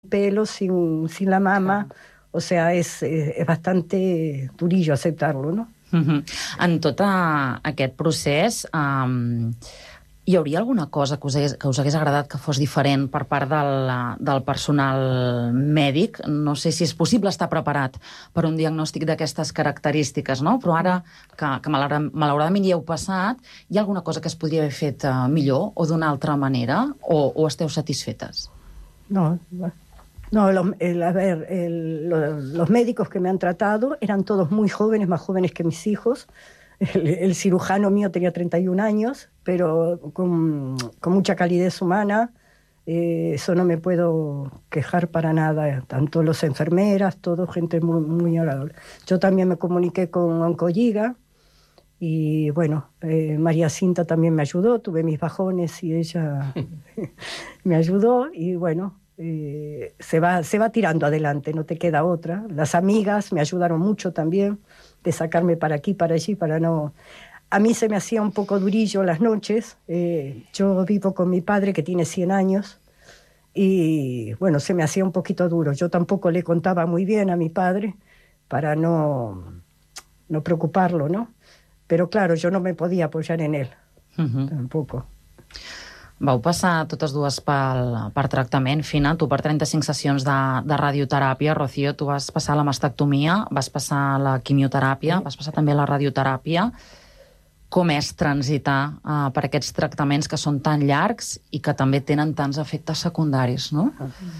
pelo, sin la mama, o sea, es bastante durillo aceptarlo, ¿no? En tot aquest procés, hi hauria alguna cosa que us hagués agradat que fos diferent per part del personal mèdic? No sé si és possible estar preparat per un diagnòstic d'aquestes característiques, no? Però ara que malauradament hi heu passat, hi ha alguna cosa que es podria haver fet millor o d'una altra manera? O esteu satisfetes? No, los médicos que me han tratado eran todos muy jóvenes, más jóvenes que mis hijos. El cirujano mío tenía 31 años, pero con mucha calidez humana. Eso no me puedo quejar para nada. Tanto las enfermeras, todo gente muy, muy agradable. Yo también me comuniqué con Oncolliga y bueno, María Cinta también me ayudó. Tuve mis bajones y ella me ayudó y bueno, se va tirando adelante, no te queda otra. Las amigas me ayudaron mucho también, de sacarme para aquí, para allí, para no... A mí se me hacía un poco durillo las noches. Yo vivo con mi padre, que tiene 100 años, y bueno, se me hacía un poquito duro. Yo tampoco le contaba muy bien a mi padre para no preocuparlo, ¿no? Pero claro, yo no me podía apoyar en él, tampoco. Vau passar totes dues per tractament, Fina, tu per 35 sessions de radioteràpia, Rocío, tu vas passar la mastectomia, vas passar la quimioteràpia, vas passar també la radioteràpia. Com és transitar per aquests tractaments que són tan llargs i que també tenen tants efectes secundaris, no?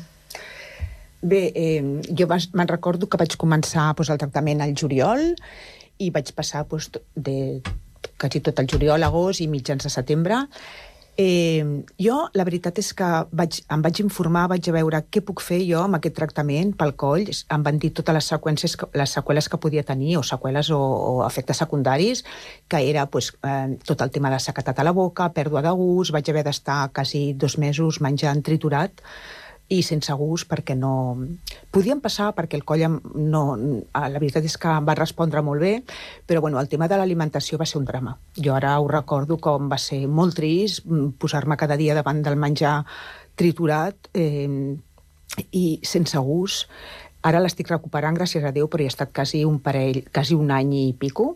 Bé, jo me'n recordo que vaig començar el tractament al juliol i vaig passar quasi tot el juliol, agost i mitjans de setembre. Jo, la veritat és que em vaig informar, vaig a veure què puc fer jo amb aquest tractament pel coll. Em van dir totes les seqüeles que podia tenir, o seqüeles o efectes secundaris, que era tot el tema de sequedat a la boca, pèrdua de gust, vaig haver d'estar quasi 2 mesos menjant triturat i sense gust, perquè no... Podien passar perquè el coll la veritat és que em va respondre molt bé, però el tema de l'alimentació va ser un drama. Jo ara ho recordo com va ser molt trist posar-me cada dia davant del menjar triturat i sense gust. Ara l'estic recuperant, gràcies a Déu, però hi ha estat quasi un any i pico.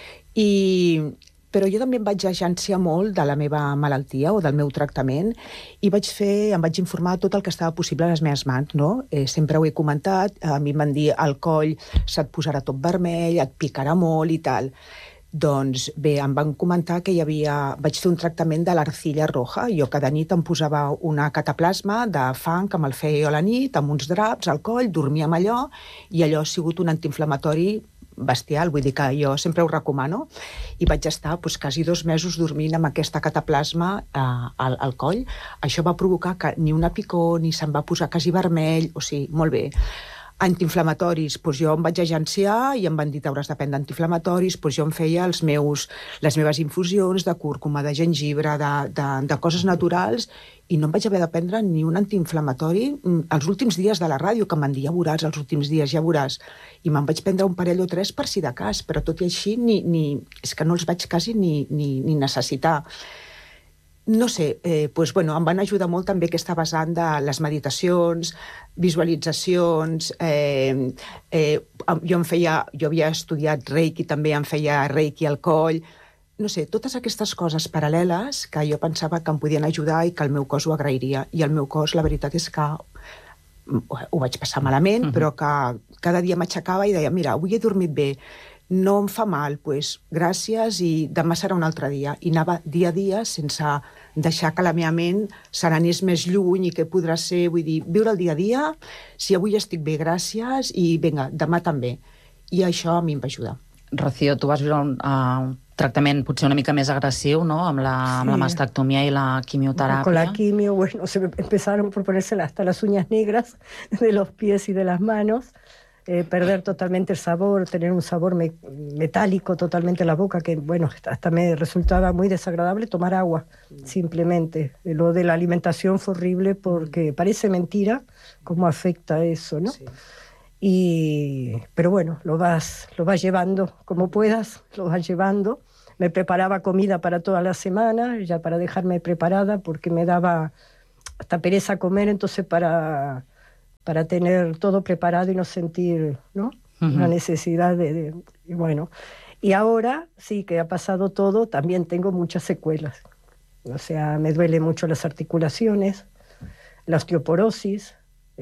Però jo també em vaig agenciar molt de la meva malaltia o del meu tractament i em vaig informar tot el que estava possible a les meves mans, no? Sempre ho he comentat, a mi em van dir el coll se't posarà tot vermell, et picarà molt i tal. Doncs bé, em van comentar que vaig fer un tractament de l'arcilla roja. Jo cada nit em posava una cataplasma de fang que me'l feia a la nit, amb uns draps al coll, dormia amb allò, i allò ha sigut un antiinflamatori bestial, vull dir que jo sempre ho recomano, i vaig estar quasi 2 mesos dormint amb aquesta cataplasma al coll. Això va provocar que ni una picor, ni se'm va posar quasi vermell, o sigui, molt bé. Antiinflamatoris, jo em vaig agenciar i em van dir t'hauràs de prendre antiinflamatoris, jo em feia les meves infusions de cúrcuma, de gengibre, de coses naturals, i no em vaig haver de prendre ni un antiinflamatori els últims dies de la ràdio, que em van dir ja veuràs, els últims dies ja veuràs, i me'n vaig prendre un parell o 3 per si de cas, però tot i així és que no els vaig quasi ni necessitar. No sé, em van ajudar molt també aquesta vessant de les meditacions, visualitzacions, jo havia estudiat Reiki, també em feia Reiki al coll, no sé, totes aquestes coses paral·leles que jo pensava que em podien ajudar i que el meu cos ho agrairia. I el meu cos, la veritat és que ho vaig passar malament, però que cada dia m'aixecava i deia, mira, avui he dormit bé, no em fa mal, gràcies, i demà serà un altre dia. I anava dia a dia sense deixar que la meva ment se n'anés més lluny i què podrà ser, vull dir, viure el dia a dia, si avui estic bé, gràcies, i vinga, demà també. I això a mi em va ajudar. Rocío, tu vas viure un tractament potser una mica més agressiu, ¿no? Amb la mastectomia y la quimioterapia. Con la quimio, se me empezaron por ponerse hasta las uñas negras de los pies y de las manos. Perder totalmente el sabor, tener un sabor metálico totalmente en la boca, que hasta me resultaba muy desagradable tomar agua, simplemente. Lo de la alimentación fue horrible porque parece mentira cómo afecta eso, ¿no? Sí. Pero lo vas llevando como puedas, lo vas llevando. Me preparaba comida para toda la semana, ya para dejarme preparada, porque me daba hasta pereza comer, entonces para para tener todo preparado y no sentir, ¿no? La necesidad y bueno. Y ahora, sí, que ha pasado todo, también tengo muchas secuelas. O sea, me duelen mucho las articulaciones, la osteoporosis,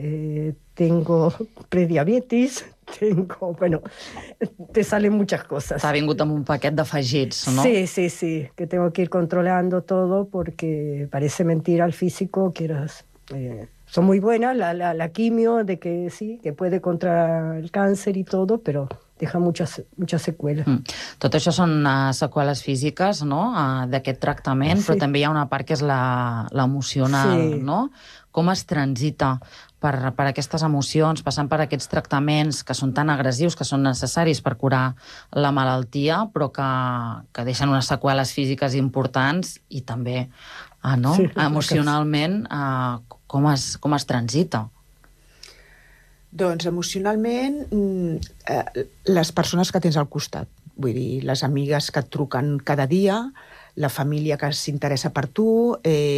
tengo prediabetis, bueno, te salen muchas cosas. T'ha vingut amb un paquet d'afegits, no? Sí, que tengo que ir controlando todo porque parece mentira al físico que son muy buenas, la quimio, de que sí, que puede contra el cáncer y todo, pero deja muchas secuelas. Tot això són seqüeles físiques, no?, d'aquest tractament, però també hi ha una part que és l'emocional, no? Com es transita per aquestes emocions, passant per aquests tractaments que són tan agressius, que són necessaris per curar la malaltia, però que deixen unes seqüeles físiques importants i també emocionalment com es transita? Doncs emocionalment, les persones que tens al costat, vull dir, les amigues que et truquen cada dia, la família que s'interessa per tu,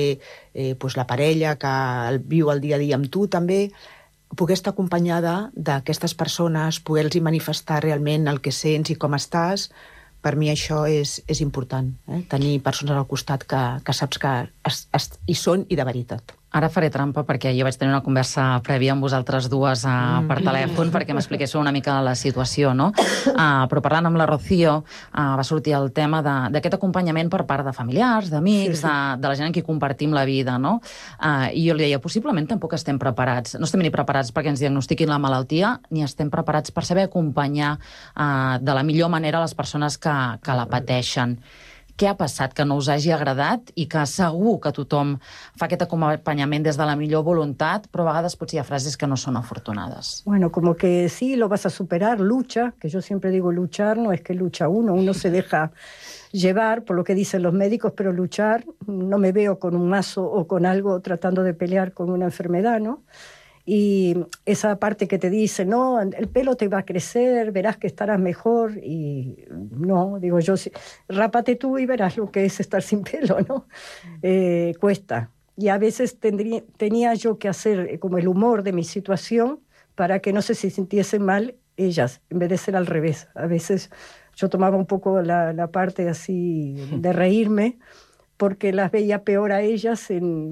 la parella que viu el dia a dia amb tu també, poder estar acompanyada d'aquestes persones, poder-los manifestar realment el que sents i com estàs, per mi això és important, tenir persones al costat que saps que hi són i de veritat. Ara faré trampa perquè jo vaig tenir una conversa prèvia amb vosaltres dues per telèfon perquè m'expliquéssiu una mica la situació, no? Però parlant amb la Rocío va sortir el tema d'aquest acompanyament per part de familiars, d'amics, de la gent amb qui compartim la vida, no? I jo li deia, possiblement tampoc estem preparats. No estem ni preparats perquè ens diagnostiquin la malaltia, ni estem preparats per saber acompanyar de la millor manera les persones que la pateixen. Què ha passat que no us hagi agradat i que segur que tothom fa aquest acompanyament des de la millor voluntat, però a vegades potser hi ha frases que no són afortunades? Bueno, como que sí, lo vas a superar, lucha, que yo siempre digo luchar, no es que lucha uno se deja llevar por lo que dicen los médicos, pero luchar, no me veo con un mazo o con algo tratando de pelear con una enfermedad, ¿no? Y esa parte que te dice, no, el pelo te va a crecer, verás que estarás mejor, y no, digo yo, rápate tú y verás lo que es estar sin pelo, ¿no? Cuesta. Y a veces tenía yo que hacer como el humor de mi situación para que no se sintiesen mal ellas, en vez de ser al revés. A veces yo tomaba un poco la parte así de reírme, perquè les veia peor a elles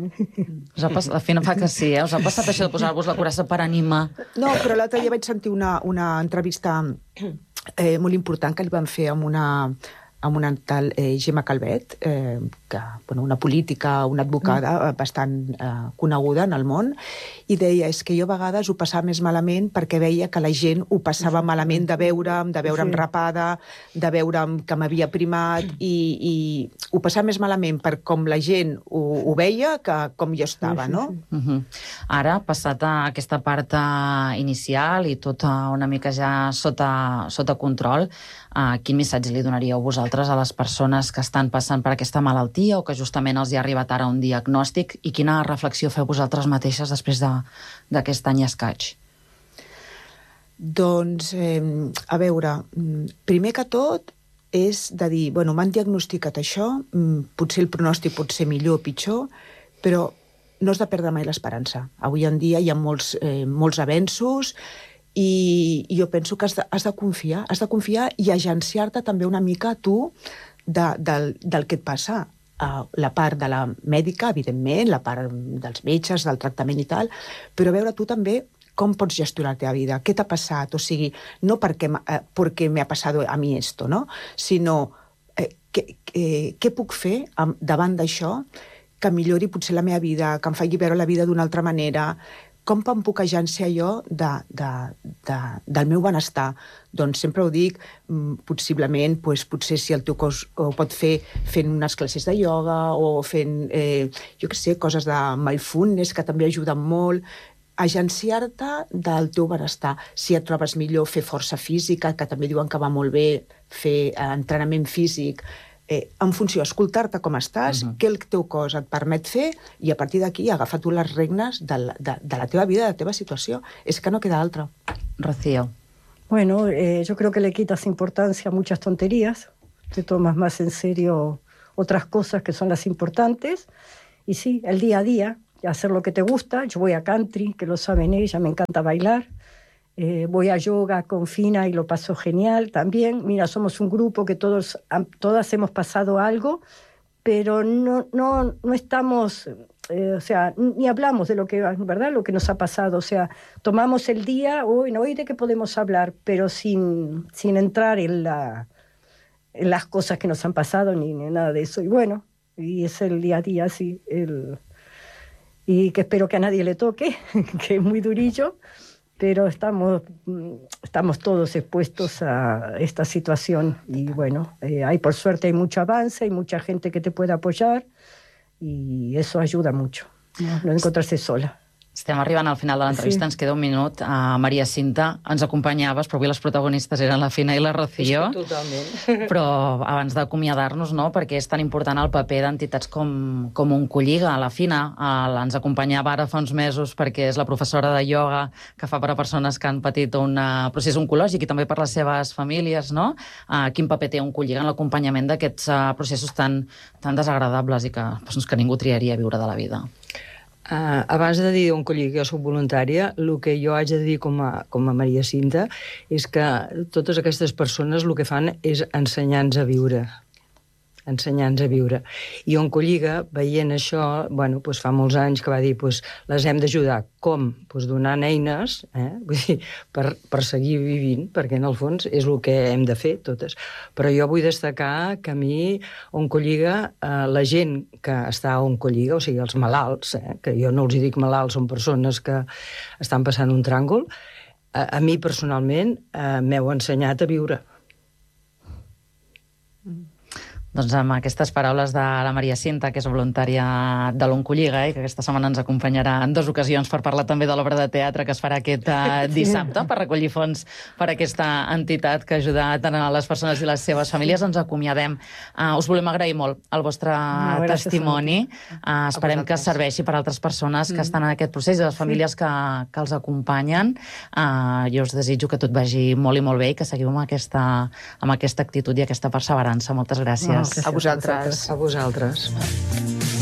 Al final fa que sí, Us ha passat això de posar-vos la coraça per animar? No, però l'altre dia vaig sentir una entrevista molt important que li van fer amb una tal Gemma Calvet, una política, una advocada bastant coneguda en el món, i deia, és que jo a vegades ho passava més malament perquè veia que la gent ho passava malament de veure'm rapada, de veure'm que m'havia primat, i ho passava més malament per com la gent ho veia que com jo estava, no? Ara, passat aquesta part inicial i tot una mica ja sota control, quin missatge li donaríeu vosaltres a les persones que estan passant per aquesta malaltia o que justament els hi ha arribat ara un diagnòstic, i quina reflexió feu vosaltres mateixes després d'aquest any i escaig? Doncs, a veure, primer que tot és de dir, bueno, m'han diagnosticat això, potser el pronòstic pot ser millor o pitjor, però no has de perdre mai l'esperança. Avui en dia hi ha molts avenços, i jo penso que has de confiar i agenciar-te també una mica a tu del que et passa. La part de la mèdica, evidentment, la part dels metges, del tractament i tal, però veure tu també com pots gestionar la teva vida, què t'ha passat, o sigui, no perquè me ha passado a mi esto, no? Sinó què puc fer davant d'això que millori potser la meva vida, que em faci veure la vida d'una altra manera, com em puc agenciar jo del meu benestar? Doncs sempre ho dic, possiblement, potser si el teu cos ho pot fer fent unes classes de ioga o fent, jo què sé, coses de mindfulness que també ajuden molt, agenciar-te del teu benestar. Si et trobes millor, fer força física, que també diuen que va molt bé, fer entrenament físic, en funció, escoltar-te com estàs, què el teu cos et permet fer, i a partir d'aquí agafar tu les regnes de la teva vida, de la teva situació. És que no queda altra. Rocío. Bueno, yo creo que le quitas importancia a muchas tonterías, te tomas más en serio otras cosas que son las importantes, y sí, el día a día, hacer lo que te gusta. Yo voy a country, que lo saben ella, me encanta bailar. Voy a yoga con Fina y lo paso genial también. Mira, somos un grupo que todas hemos pasado algo, pero no estamos, o sea, ni hablamos de lo que, ¿verdad? Lo que nos ha pasado. O sea, tomamos el día, hoy de qué podemos hablar, pero sin entrar en las cosas que nos han pasado ni nada de eso. Y bueno, y es el día a día así, y que espero que a nadie le toque, que es muy durillo. Pero estamos todos expuestos a esta situación y bueno, por suerte hay mucho avance, hay mucha gente que te puede apoyar y eso ayuda mucho, no encontrarse sola. Estem arribant al final de l'entrevista, ens queda un minut. Maria Cinta, ens acompanyaves, però avui les protagonistes eren la Fina i la Rocío. Totalment. Però abans d'acomiadar-nos, no?, perquè és tan important el paper d'entitats com Oncolliga. La Fina ens acompanyava ara fa uns mesos perquè és la professora de ioga que fa per a persones que han patit un procés oncològic i també per les seves famílies, no? Quin paper té Oncolliga en l'acompanyament d'aquests processos tan desagradables i que ningú triaria viure de la vida? Abans de dir Oncolliga, jo soc voluntària, el que jo haig de dir com a Maria Cinta és que totes aquestes persones el que fan és ensenyar-nos a viure. I Oncolliga, veient això, bueno, doncs fa molts anys que va dir les hem d'ajudar. Com? Doncs donant eines, vull dir, per seguir vivint, perquè en el fons és el que hem de fer totes. Però jo vull destacar que a mi Oncolliga, la gent que està a Oncolliga, o sigui, els malalts, que jo no els dic malalts, són persones que estan passant un tràngol, a mi personalment m'heu ensenyat a viure. Doncs amb aquestes paraules de la Maria Cinta, que és voluntària de l'Oncolliga i que aquesta setmana ens acompanyarà en 2 ocasions per parlar també de l'obra de teatre que es farà aquest dissabte per recollir fons per a aquesta entitat que ajuda tant a les persones i les seves famílies. Ens acomiadem. Us volem agrair molt el vostre testimoni. Esperem que serveixi per a altres persones que estan en aquest procés i les famílies que els acompanyen. Jo us desitjo que tot vagi molt i molt bé i que seguiu amb aquesta actitud i aquesta perseverança. Moltes gràcies. A vosaltres. A vosaltres.